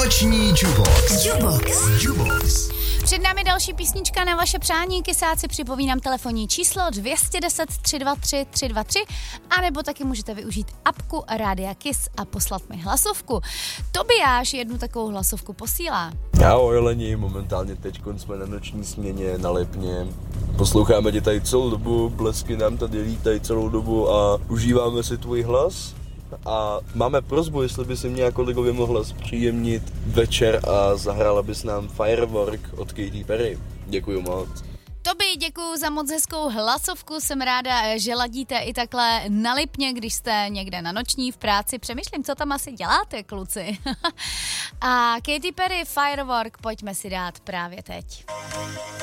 Noční Jubox. Před námi další písnička na vaše přání. Kysáci, připomínám telefonní číslo 210 323 323, anebo taky můžete využít apku Rádia Kiss a poslat mi hlasovku. Tobiáš jednu takovou hlasovku posílá. Ahoj Leni, momentálně teď jsme na noční směně na Lipně. Posloucháme tě tady celou dobu, blesky nám tady lítají celou dobu a užíváme si tvůj hlas. A máme prosbu, jestli by si mě jako kolegovi mohla zpříjemnit večer a zahrála bys nám Firework od Katy Perry. Děkuju moc. Tobi, děkuju za moc hezkou hlasovku, jsem ráda, že ladíte i takhle na Lipně, když jste někde na noční v práci. Přemýšlím, co tam asi děláte, kluci. A Katy Perry Firework pojďme si dát právě teď.